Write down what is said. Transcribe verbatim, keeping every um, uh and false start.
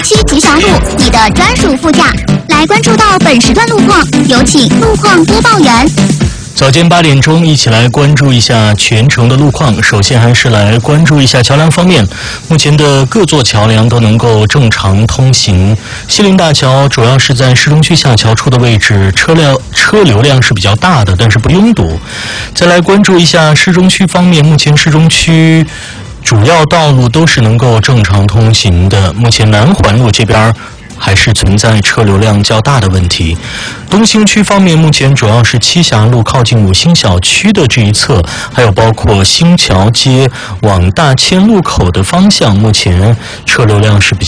区吉祥路，你的专属副驾。来关注到本时段路况，有请路况播报员。 早间八点钟，一起来关注一下全城的路况。首先还是来关注一下桥梁方面，目前的各座桥梁都能够正常通行。西陵大桥主要是在市中区下桥处的位置，车辆车流量是比较大的，但是不拥堵。再来关注一下市中区方面，目前市中区主要道路都是能够正常通行的。目前南环路这边还是存在车流量较大的问题。东兴区方面，目前主要是栖霞路靠近五星小区的这一侧，还有包括新桥街往大千路口的方向，目前车流量是比较